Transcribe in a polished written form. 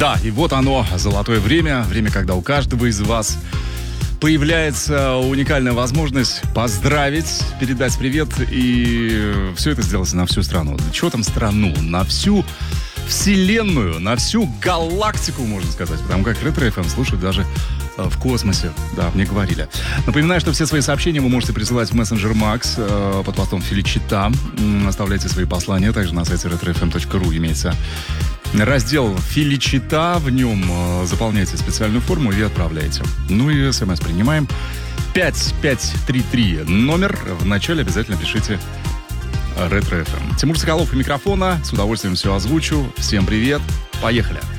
Да, и вот оно, золотое время, когда у каждого из вас появляется уникальная возможность поздравить, передать привет, и все это сделать на всю страну. Чего там страну? На всю вселенную, на всю галактику, можно сказать. Потому как Ретро FM слушают даже в космосе. Да, мне говорили. Напоминаю, что все свои сообщения вы можете присылать в мессенджер Max под постом Феличита. Оставляйте свои послания. Также на сайте retrofm.ru имеется раздел Феличита. В нем заполняйте специальную форму и отправляйте. Ну и смс принимаем. 5533 номер. Вначале обязательно пишите Ретро FM. Тимур Соколов у микрофона. С удовольствием все озвучу. Всем привет. Поехали.